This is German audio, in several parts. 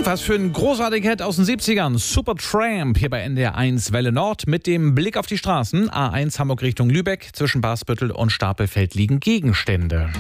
Was für ein großartiger Hit aus den 70ern. Supertramp hier bei NDR 1 Welle Nord mit dem Blick auf die Straßen. A1 Hamburg Richtung Lübeck. Zwischen Basbüttel und Stapelfeld liegen Gegenstände.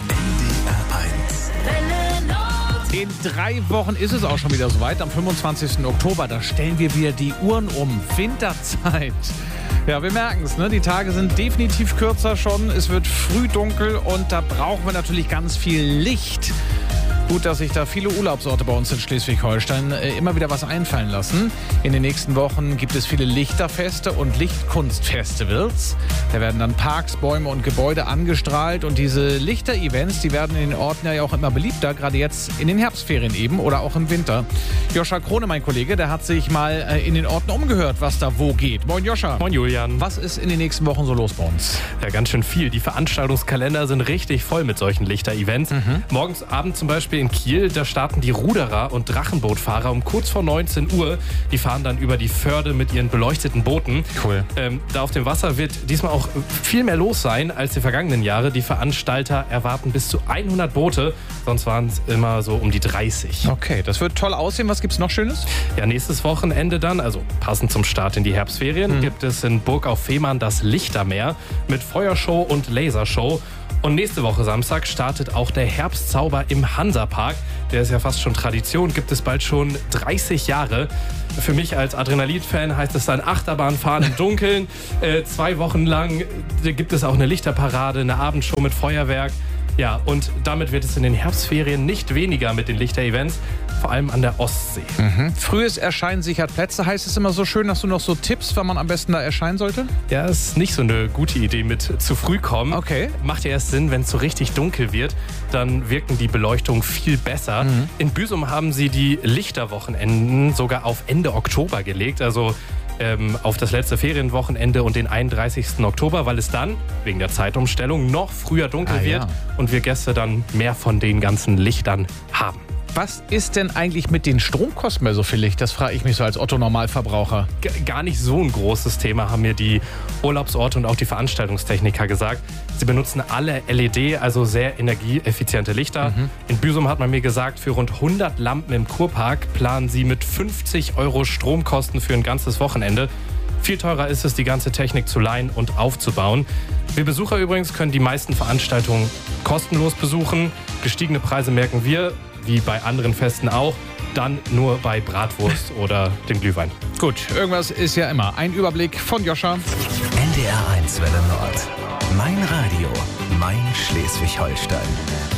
In 3 Wochen ist es auch schon wieder soweit. Am 25. Oktober, da stellen wir wieder die Uhren um. Winterzeit. Ja, wir merken es, ne? Die Tage sind definitiv kürzer schon. Es wird früh dunkel und da brauchen wir natürlich ganz viel Licht. Gut, dass sich da viele Urlaubsorte bei uns in Schleswig-Holstein immer wieder was einfallen lassen. In den nächsten Wochen gibt es viele Lichterfeste und Lichtkunstfestivals. Da werden dann Parks, Bäume und Gebäude angestrahlt. Und diese Lichter-Events, die werden in den Orten ja auch immer beliebter, gerade jetzt in den Herbstferien eben oder auch im Winter. Joscha Krone, mein Kollege, der hat sich mal in den Orten umgehört, was da wo geht. Moin Joscha. Moin Julian. Was ist in den nächsten Wochen so los bei uns? Ja, ganz schön viel. Die Veranstaltungskalender sind richtig voll mit solchen Lichter-Events. Morgens Abend zum Beispiel in Kiel, da starten die Ruderer und Drachenbootfahrer um kurz vor 19 Uhr. Die fahren dann über die Förde mit ihren beleuchteten Booten. Cool. Da auf dem Wasser wird diesmal auch viel mehr los sein als die vergangenen Jahre. Die Veranstalter erwarten bis zu 100 Boote, sonst waren es immer so um die 30. Okay, das wird toll aussehen. Was gibt's noch Schönes? Ja, nächstes Wochenende dann, also passend zum Start in die Herbstferien, gibt es in Burg auf Fehmarn das Lichtermeer mit Feuershow und Lasershow. Und nächste Woche Samstag startet auch der Herbstzauber im Hansapark. Der ist ja fast schon Tradition, gibt es bald schon 30 Jahre. Für mich als Adrenalin-Fan heißt es dann Achterbahnfahren im Dunkeln. 2 Wochen lang gibt es auch eine Lichterparade, eine Abendshow mit Feuerwerk. Ja, und damit wird es in den Herbstferien nicht weniger mit den Lichter-Events, vor allem an der Ostsee. Frühes Erscheinen sichert Plätze. Heißt es immer so schön, dass du noch so Tipps, wann man am besten da erscheinen sollte? Ja, ist nicht so eine gute Idee mit zu früh kommen. Okay. Macht ja erst Sinn, wenn es so richtig dunkel wird. Dann wirken die Beleuchtungen viel besser. In Büsum haben sie die Lichterwochenenden sogar auf Ende Oktober gelegt. Also auf das letzte Ferienwochenende und den 31. Oktober, weil es dann, wegen der Zeitumstellung, noch früher dunkel wird und wir Gäste dann mehr von den ganzen Lichtern haben. Was ist denn eigentlich mit den Stromkosten bei so viel Licht? Das frage ich mich so als Otto-Normalverbraucher. Gar nicht so ein großes Thema, haben mir die Urlaubsorte und auch die Veranstaltungstechniker gesagt. Sie benutzen alle LED, also sehr energieeffiziente Lichter. In Büsum hat man mir gesagt, für rund 100 Lampen im Kurpark planen sie mit 50 € Stromkosten für ein ganzes Wochenende. Viel teurer ist es, die ganze Technik zu leihen und aufzubauen. Wir Besucher übrigens können die meisten Veranstaltungen kostenlos besuchen. Gestiegene Preise merken wir, wie bei anderen Festen auch, dann nur bei Bratwurst oder dem Glühwein. Gut, irgendwas ist ja immer. Ein Überblick von Joscha. NDR 1 Welle Nord. Mein Radio, mein Schleswig-Holstein.